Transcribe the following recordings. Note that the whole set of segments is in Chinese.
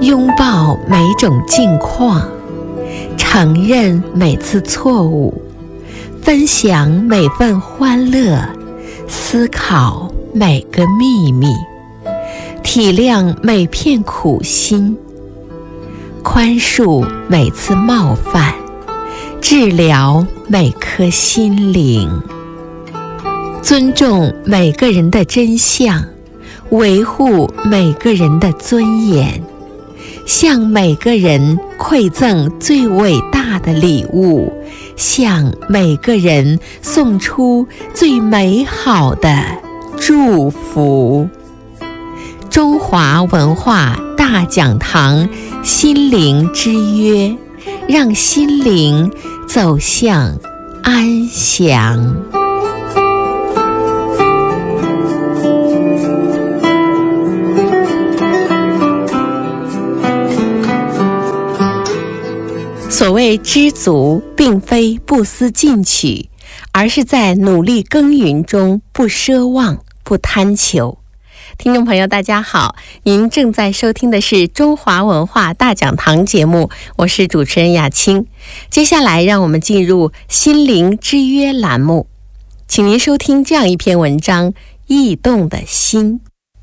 拥抱每种境况，承认每次错误，分享每份欢乐，思考每个秘密，体谅每片苦心，宽恕每次冒犯，治疗每颗心灵，尊重每个人的真相，维护每个人的尊严，向每个人馈赠最伟大的礼物，向每个人送出最美好的祝福。中华文化大讲堂心灵之约，让心灵走向安详。所谓知足，并非不思进取，而是在努力耕耘中不奢望、不贪求。听众朋友大家好，您正在收听的是中华文化大讲堂节目，我是主持人雅青。接下来让我们进入心灵之约栏目，请您收听这样一篇文章：异动的心。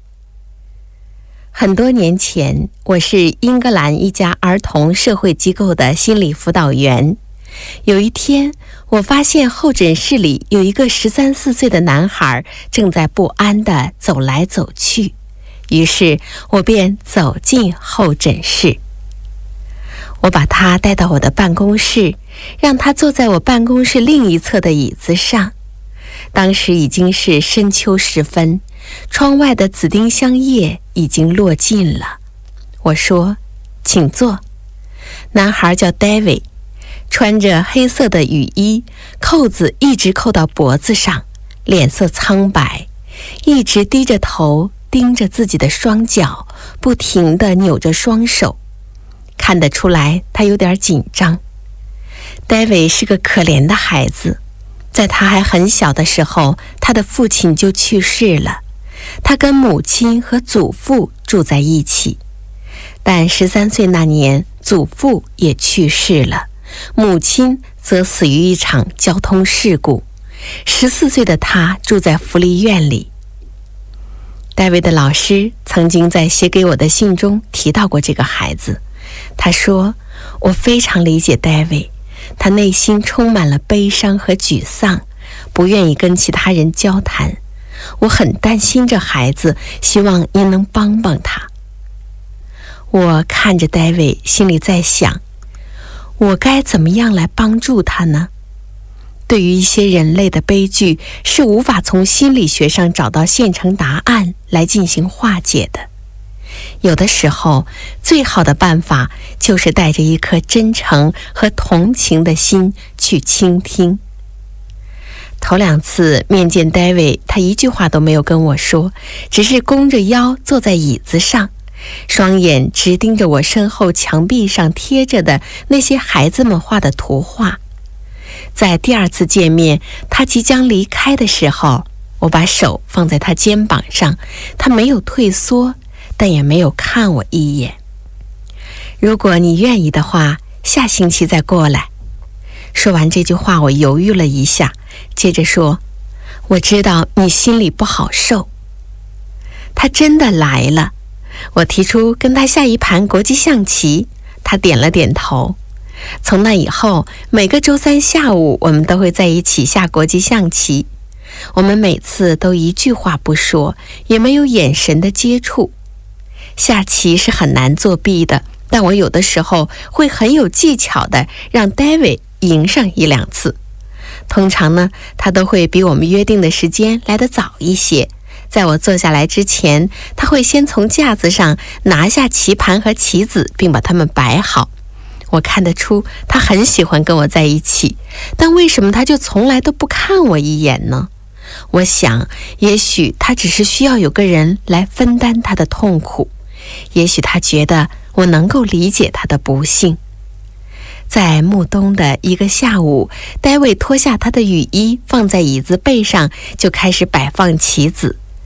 很多年前，我是英格兰一家儿童社会机构的心理辅导员。有一天，我发现候诊室里有一个13、14岁的男孩正在不安地走来走去，于是我便走进候诊室。我把他带到我的办公室，让他坐在我办公室另一侧的椅子上。当时已经是深秋时分，窗外的紫丁香叶已经落尽了。我说：“请坐。”男孩叫 David， 穿着黑色的雨衣，扣子一直扣到脖子上，脸色苍白，一直低着头盯着自己的双脚，不停地扭着双手，看得出来他有点紧张。David 是个可怜的孩子，在他还很小的时候，他的父亲就去世了。他跟母亲和祖父住在一起，但13岁那年，祖父也去世了，母亲则死于一场交通事故。14岁的他住在福利院里。戴维的老师曾经在写给我的信中提到过这个孩子。他说：“我非常理解戴维，他内心充满了悲伤和沮丧，不愿意跟其他人交谈。我很担心这孩子，希望您能帮帮他。”我看着戴维，心里在想，我该怎么样来帮助他呢？对于一些人类的悲剧，是无法从心理学上找到现成答案来进行化解的。有的时候，最好的办法就是带着一颗真诚和同情的心去倾听。头2次面见 David， 他一句话都没有跟我说，只是弓着腰坐在椅子上，双眼直盯着我身后墙壁上贴着的那些孩子们画的图画。在第2次见面，他即将离开的时候，我把手放在他肩膀上，他没有退缩，但也没有看我一眼。如果你愿意的话，下星期再过来。说完这句话，我犹豫了一下，接着说：“我知道你心里不好受。”他真的来了。我提出跟他下一盘国际象棋，他点了点头。从那以后，每个周3下午，我们都会在一起下国际象棋。我们每次都一句话不说，也没有眼神的接触。下棋是很难作弊的，但我有的时候会很有技巧的让 David 赢上1、2次。通常呢，他都会比我们约定的时间来得早一些。在我坐下来之前，他会先从架子上拿下棋盘和棋子，并把它们摆好。我看得出他很喜欢跟我在一起，但为什么他就从来都不看我一眼呢？我想，也许他只是需要有个人来分担他的痛苦，也许他觉得我能够理解他的不幸。在暮冬的一个下午，戴维脱下他的雨衣，放在椅子背上，就开始摆放棋子。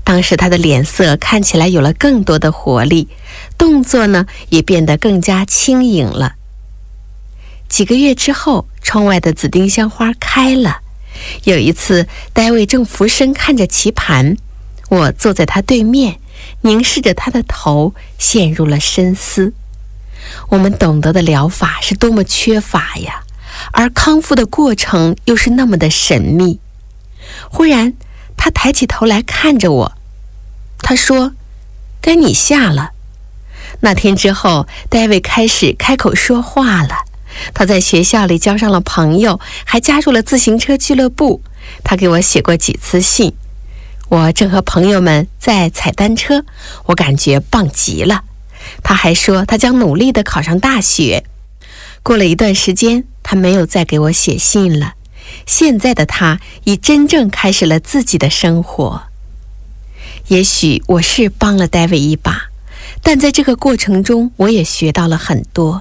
当时他的脸色看起来有了更多的活力，动作呢也变得更加轻盈了。几个月之后，窗外的紫丁香花开了。有一次，戴维正俯身看着棋盘，我坐在他对面，凝视着他的头，陷入了深思。我们懂得的疗法是多么缺乏呀，而康复的过程又是那么的神秘。忽然，他抬起头来看着我，他说：“该你下了。”那天之后，戴维开始开口说话了。他在学校里交上了朋友，还加入了自行车俱乐部。他给我写过几次信。我正和朋友们在踩单车，我感觉棒极了。他还说他将努力地考上大学。过了一段时间，他没有再给我写信了。现在的他已真正开始了自己的生活。也许我是帮了戴维一把，但在这个过程中，我也学到了很多。